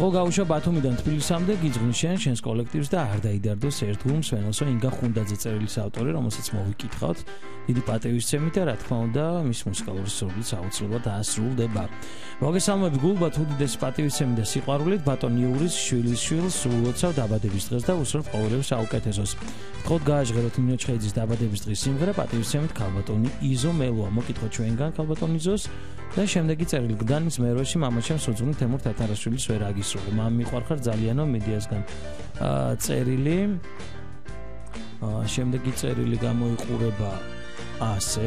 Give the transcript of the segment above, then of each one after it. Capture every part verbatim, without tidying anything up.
ხო გაუშვა ბათუმიდან თბილისამდე გიძღვნის შენ შენს კოლექტივს და არ დაიდარდოს ერთ გუნდს ვენოსო ინგა ხუნდაძე წერილის ავტორი რომელსაც მოვიკითხავთ დიდი პატივისცემით და რა თქმა უნდა მის მუსიკალური სურვილიც აუცილებლად ასრულდება მოგესალმებით გულბათ უდიდესი პატივისცემით და სიყვარულით ბატონ იურის შვილის შვილს ულოცავ დაბადების დღეს და უსურვებ ყოველივე საუკეთესოს გთხოვთ გააჟღეროთ მინოჩხეიძის დაბადების დღის სიმღერა პატივისცემით ქალბატონი იზო მელოა მოკითხოთ ჩვენგან ქალბატონ იზოს და შემდეგი წერილი გდანის მეროში მამაჩემს უძღვნის თემურ თათარაშვილის ვერ აგისრულე მამ მიყვარხარ ძალიანო მედიასგან წერილი შემდეგი წერილი გამოიყურება ასე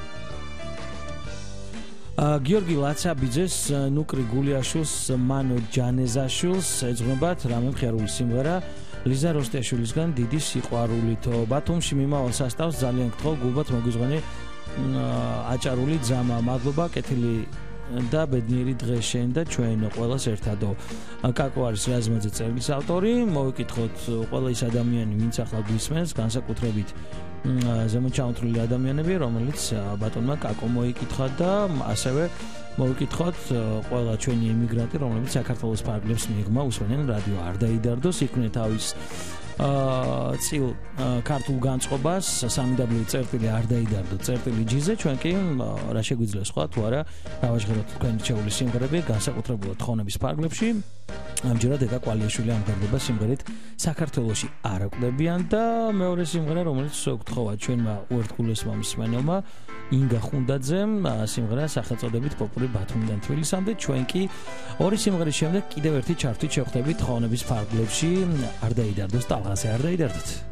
გიორგი ლაცაბიძეს ნუკრი გულიაშვილს მანო ჯანეზაშვილს ეძღვნებათ რამე მხიარული სიმღერა ლიზა როსტიაშვილისგან დიდი სიყვარულითო ბათუმში მიმავალ სასტავს ძალიან გთხოვ გულბათ მოგვიძღვენი აჭარული ძამა მადლობა კეთილი და ბედნიერი დღე შენ და ჩვენ ყველას ერთადო კაკო არის რაზმაძე წერილის ავტორი მოვიკითხოთ ყველა ის ადამიანი ვინც ახლა გვისმენს განსაკუთრებით ზემოჩამოთვლილი ადამიანები რომელიც ბატონმა კაკო მოიკითხა და ასევე მოვიკითხოთ ყველა ჩვენი ემიგრანტი რომლებიც საქართველოს ფარგლებს მიღმა უსვენენ რადიო არ დაიდარდოს იქმნენ თავის წილ ქართულ განწყობას სამი დაბლიუ წერტილი არ დაიდარდო წერტილი ჯიზე ჩვენ კი რა შეგვიძლია სხვა თუ არა დავაჟღეროთ თქვენი რჩეული სიმღერები განსაკუთრებულად თხოვნების ფარგლებში ამჯერად ეკა კვალიაშვილი ამგარდება სიმღერით საქართველოში არ აკვდებიან და მეორე სიმღერა რომელიც გთხოვა ჩვენმა უერთგულესმა მსმენელმა ინგა ხუნდაძემ სიმღერა სახელწოდებით პოპური ბათუმიდან თბილისამდე ჩვენ კი ორი სიმღერის შემდეგ კიდევ ერთი ჩართვით შევხვდებით თხოვნების ფარგლებში არ დაიდარდოს ტალღაზე არ დაიდარდოთ